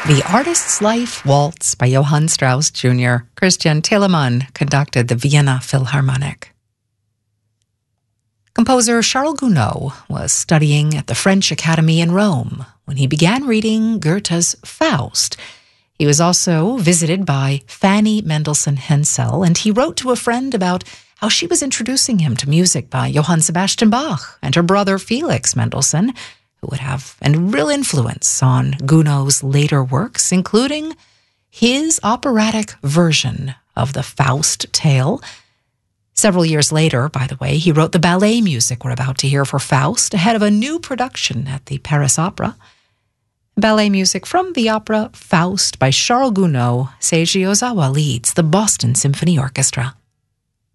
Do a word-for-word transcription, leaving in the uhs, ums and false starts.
The Artist's Life Waltz by Johann Strauss Junior Christian Telemann conducted the Vienna Philharmonic. Composer Charles Gounod was studying at the French Academy in Rome when he began reading Goethe's Faust. He was also visited by Fanny Mendelssohn Hensel, and he wrote to a friend about how she was introducing him to music by Johann Sebastian Bach and her brother Felix Mendelssohn, who would have a real influence on Gounod's later works, including his operatic version of the Faust tale. Several years later, by the way, he wrote the ballet music we're about to hear for Faust ahead of a new production at the Paris Opera. Ballet music from the opera Faust by Charles Gounod. Seiji Ozawa leads the Boston Symphony Orchestra.